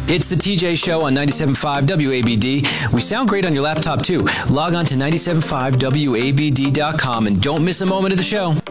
It's the TJ Show on 97.5 WABD. We sound great on your laptop, too. Log on to 97.5WABD.com and don't miss a moment of the show.